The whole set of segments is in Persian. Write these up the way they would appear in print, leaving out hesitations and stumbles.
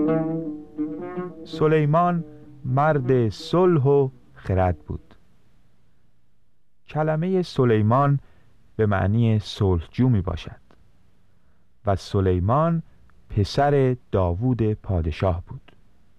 سلیمان مرد صلح و خرد بود. کلمه سلیمان به معنی صلحجو می باشد و سلیمان پسر داوود پادشاه بود.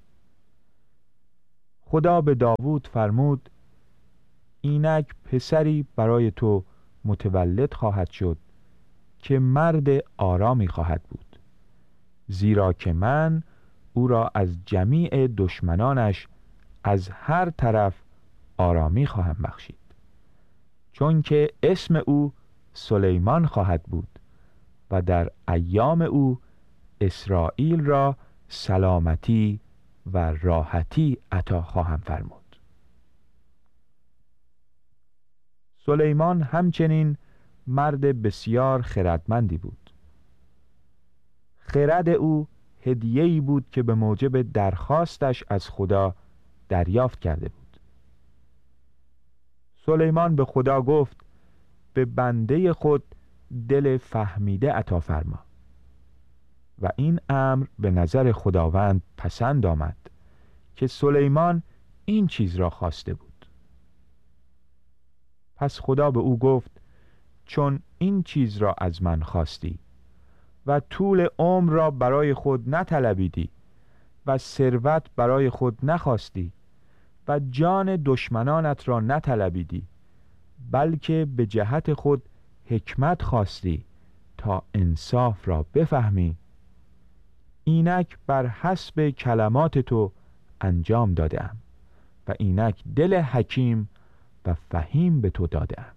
خدا به داوود فرمود اینک پسری برای تو متولد خواهد شد که مرد آرامی خواهد بود، زیرا که من او را از جمیع دشمنانش از هر طرف آرامی خواهم بخشید، چون که اسم او سلیمان خواهد بود و در ایام او اسرائیل را سلامتی و راحتی عطا خواهم فرمود. سلیمان همچنین مرد بسیار خردمندی بود. خرد او هدیه‌ای بود که به موجب درخواستش از خدا دریافت کرده بود. سلیمان به خدا گفت به بنده خود دل فهمیده عطا فرما و این امر به نظر خداوند پسند آمد که سلیمان این چیز را خواسته بود. پس خدا به او گفت چون این چیز را از من خواستی و طول عمر را برای خود نطلبیدی و ثروت برای خود نخواستی و جان دشمنانت را نطلبیدی، بلکه به جهت خود حکمت خواستی تا انصاف را بفهمی، اینک بر حسب کلمات تو انجام دادم و اینک دل حکیم و فهیم به تو دادم.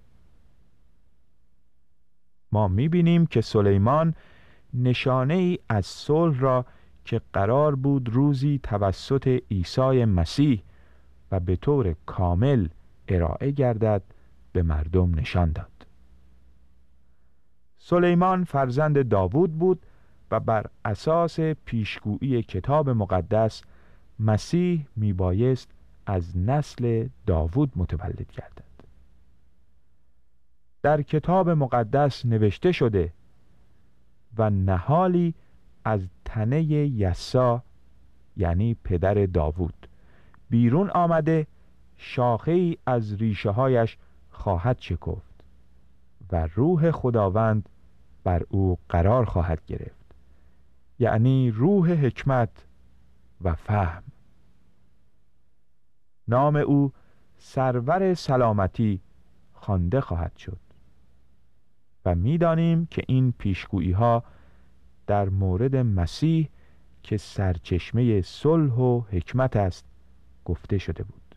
ما می‌بینیم که سلیمان نشانه ای از صلح را که قرار بود روزی توسط عیسی مسیح و به طور کامل ارائه گردد به مردم نشان داد. سلیمان فرزند داوود بود و بر اساس پیشگویی کتاب مقدس مسیح میبایست از نسل داوود متولد گردد. در کتاب مقدس نوشته شده و نهالی از تنه یسا یعنی پدر داوود بیرون آمده شاخه‌ای از ریشه هایش خواهد شکفت و روح خداوند بر او قرار خواهد گرفت، یعنی روح حکمت و فهم. نام او سرور سلامتی خوانده خواهد شد و می‌دانیم که این پیشگویی ها در مورد مسیح که سرچشمه صلح و حکمت است گفته شده بود.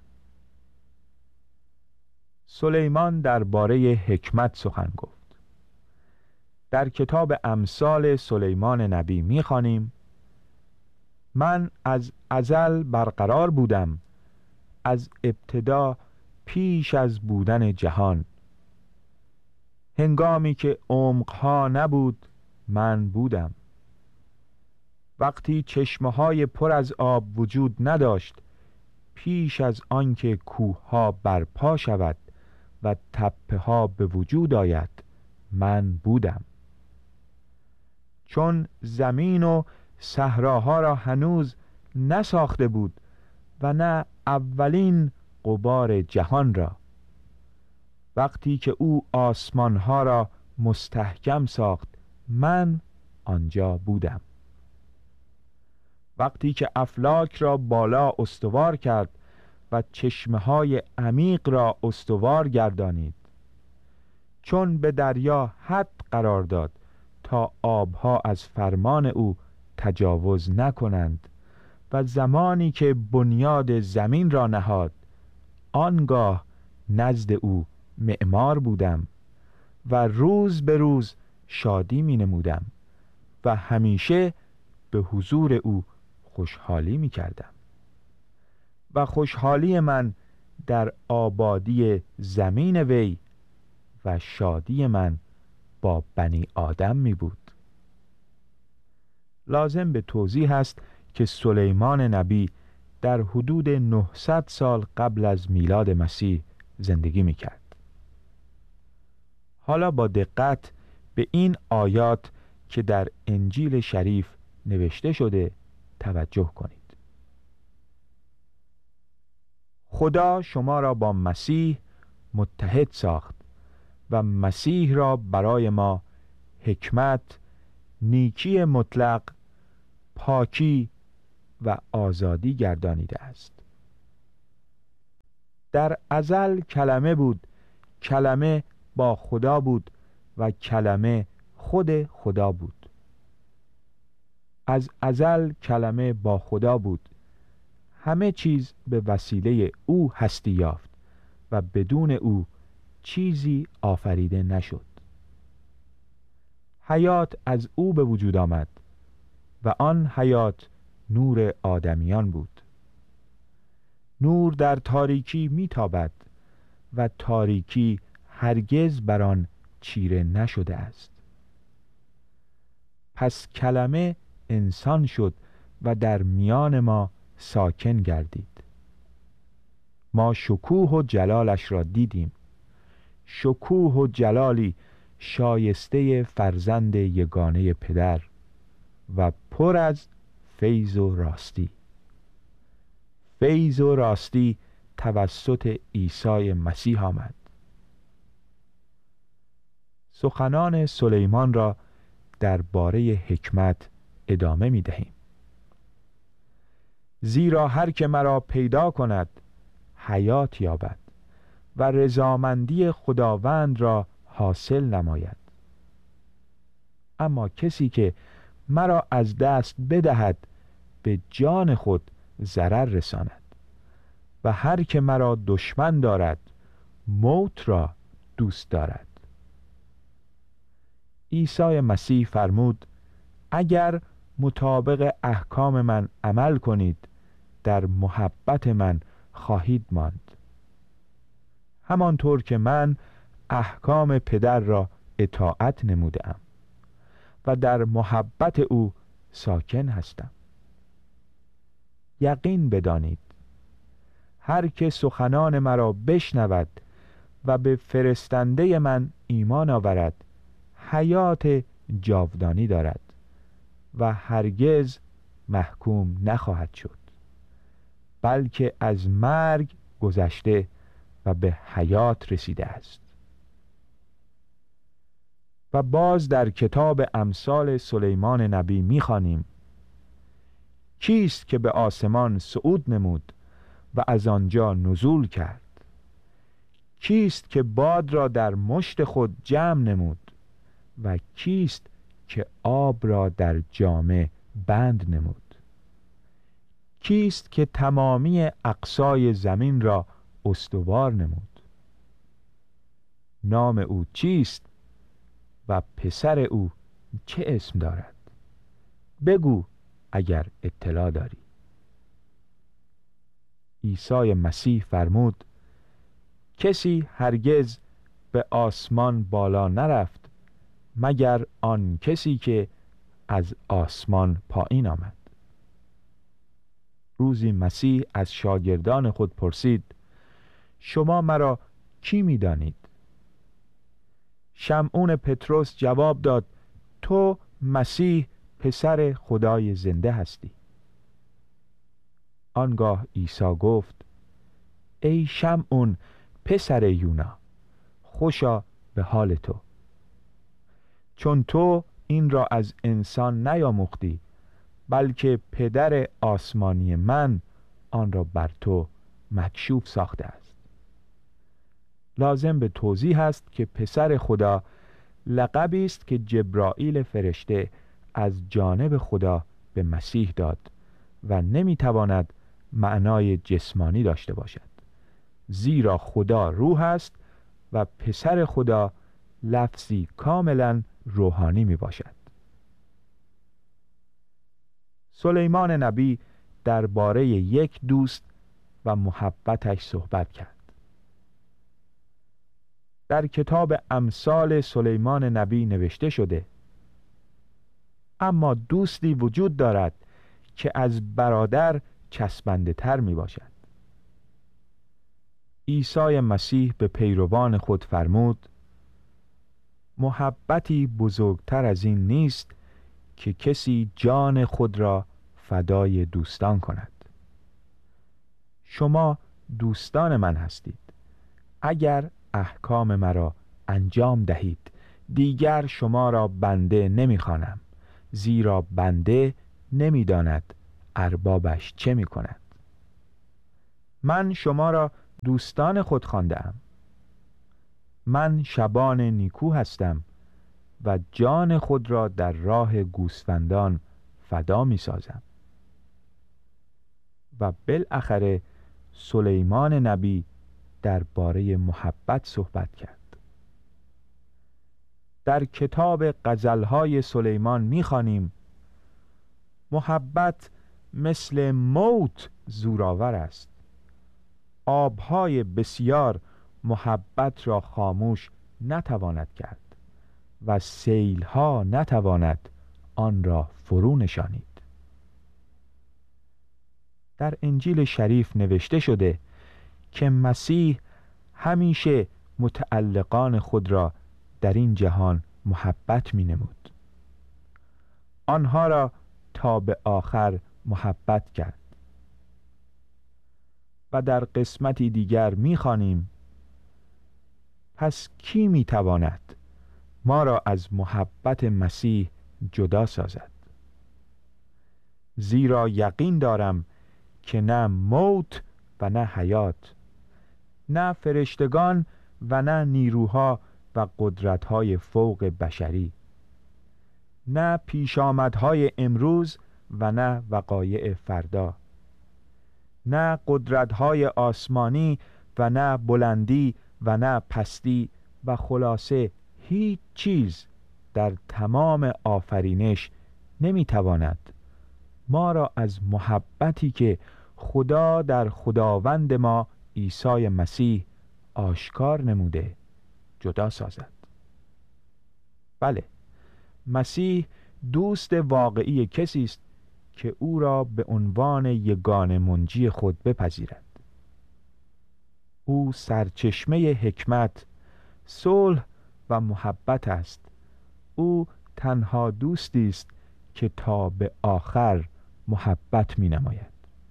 سلیمان درباره حکمت سخن گفت. در کتاب امثال سلیمان نبی می‌خوانیم من از ازل برقرار بودم، از ابتدا پیش از بودن جهان. هنگامی که عمقها نبود من بودم، وقتی چشمه‌های پر از آب وجود نداشت، پیش از آنکه کوه‌ها برپا شود و تپه‌ها به وجود آید من بودم. چون زمین و صحراها را هنوز نساخته بود و نه اولین غبار جهان را، وقتی که او آسمانها را مستحکم ساخت من آنجا بودم. وقتی که افلاک را بالا استوار کرد و چشمه‌های عمیق را استوار گردانید، چون به دریا حد قرار داد تا آبها از فرمان او تجاوز نکنند و زمانی که بنیاد زمین را نهاد، آنگاه نزد او معمار بودم و روز به روز شادی می نمودم و همیشه به حضور او خوشحالی می کردم و خوشحالی من در آبادی زمین وی و شادی من با بنی آدم می بود. لازم به توضیح است که سلیمان نبی در حدود 900 سال قبل از میلاد مسیح زندگی می کرد. حالا با دقت به این آیات که در انجیل شریف نوشته شده توجه کنید. خدا شما را با مسیح متحد ساخت و مسیح را برای ما حکمت، نیکی مطلق، پاکی و آزادی گردانیده است. در ازل کلمه بود، کلمه با خدا بود و کلمه خود خدا بود. از ازل کلمه با خدا بود. همه چیز به وسیله او هستی یافت و بدون او چیزی آفریده نشد. حیات از او به وجود آمد و آن حیات نور آدمیان بود. نور در تاریکی میتابد و تاریکی هرگز بر آن چیره نشده است. پس کلمه انسان شد و در میان ما ساکن گردید. ما شکوه و جلالش را دیدیم، شکوه و جلالی شایسته فرزند یگانه پدر و پر از فیض و راستی. فیض و راستی توسط عیسی مسیح آمد. سخنان سلیمان را درباره حکمت ادامه می دهیم. زیرا هر که مرا پیدا کند حیات یابد و رضامندی خداوند را حاصل نماید. اما کسی که مرا از دست بدهد به جان خود ضرر رساند و هر که مرا دشمن دارد موت را دوست دارد. عیسی مسیح فرمود اگر مطابق احکام من عمل کنید در محبت من خواهید ماند، همانطور که من احکام پدر را اطاعت نموده‌ام و در محبت او ساکن هستم. یقین بدانید هر که سخنان مرا بشنود و به فرستنده من ایمان آورد حیات جاودانی دارد و هرگز محکوم نخواهد شد، بلکه از مرگ گذشته و به حیات رسیده است. و باز در کتاب امثال سلیمان نبی می‌خوانیم: کیست که به آسمان صعود نمود و از آنجا نزول کرد؟ کیست که باد را در مشت خود جمع نمود و کیست که آب را در جامه بند نمود؟ کیست که تمامی اقصای زمین را استوار نمود؟ نام او چیست و پسر او چه اسم دارد؟ بگو اگر اطلاع داری. عیسی مسیح فرمود کسی هرگز به آسمان بالا نرفت مگر آن کسی که از آسمان پایین آمد. روزی مسیح از شاگردان خود پرسید شما مرا کی می دانید؟ شمعون پطرس جواب داد تو مسیح پسر خدای زنده هستی. آنگاه عیسی گفت ای شمعون پسر یونا، خوشا به حال تو، چون تو این را از انسان نیاموختی بلکه پدر آسمانی من آن را بر تو مکشوف ساخته است. لازم به توضیح است که پسر خدا لقبی است که جبرائیل فرشته از جانب خدا به مسیح داد و نمیتواند معنای جسمانی داشته باشد، زیرا خدا روح است و پسر خدا لفظی کاملا روحانی می باشد. سلیمان نبی درباره یک دوست و محبتش صحبت کرد. در کتاب امثال سلیمان نبی نوشته شده اما دوستی وجود دارد که از برادر چسبنده تر می باشد. عیسی مسیح به پیروان خود فرمود محبتی بزرگتر از این نیست که کسی جان خود را فدای دوستان کند. شما دوستان من هستید اگر احکام مرا انجام دهید. دیگر شما را بنده نمی‌خوانم، زیرا بنده نمی‌داند اربابش چه می‌کند. من شما را دوستان خود خوانده‌ام. من شبان نیکو هستم و جان خود را در راه گوسفندان فدا می‌سازم. و بالاخره سلیمان نبی درباره محبت صحبت کرد. در کتاب غزل‌های سلیمان می‌خوانیم: محبت مثل موت زورآور است. آب‌های بسیار محبت را خاموش نتواند کرد و سیل‌ها نتواند آن را فرو نشانید. در انجیل شریف نوشته شده که مسیح همیشه متعلقان خود را در این جهان محبت می نمود. آنها را تا به آخر محبت کرد. و در قسمتی دیگر می خوانیم: پس کی می تواند ما را از محبت مسیح جدا سازد؟ زیرا یقین دارم که نه موت و نه حیات، نه فرشتگان و نه نیروها و قدرت‌های فوق بشری، نه پیشامدهای امروز و نه وقایع فردا، نه قدرت‌های آسمانی و نه بلندی و نه پستی، و خلاصه هیچ چیز در تمام آفرینش نمی‌تواند ما را از محبتی که خدا در خداوند ما عیسی مسیح آشکار نموده جدا سازد. بله، مسیح دوست واقعی کسی است که او را به عنوان یگانه منجی خود بپذیرد. او سرچشمه حکمت، صلح و محبت است. او تنها دوستی است که تا به آخر محبت می نماید.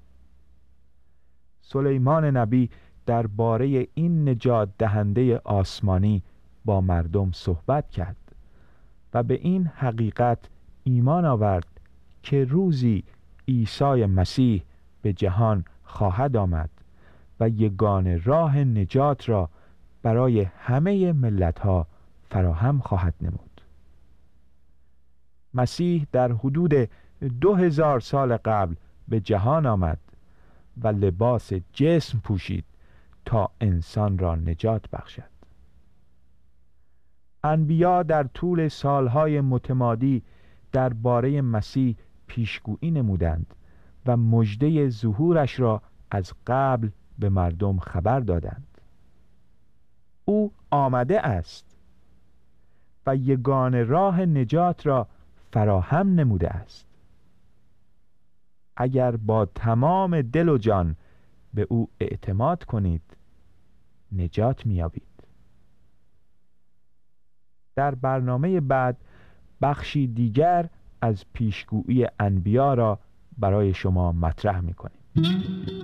سلیمان نبی درباره این نجات دهنده آسمانی با مردم صحبت کرد و به این حقیقت ایمان آورد که روزی عیسی مسیح به جهان خواهد آمد و یگانه راه نجات را برای همه ملت‌ها فراهم خواهد نمود. مسیح در حدود 2000 سال قبل به جهان آمد و لباس جسم پوشید تا انسان را نجات بخشد. انبیا در طول سالهای متمادی درباره مسیح پیشگویی نمودند و مژده ظهورش را از قبل به مردم خبر دادند. او آمده است و یگانه راه نجات را فراهم نموده است. اگر با تمام دل و جان به او اعتماد کنید نجات می‌یابید. در برنامه بعد بخشی دیگر از پیشگویی انبیا را برای شما مطرح می‌کنیم.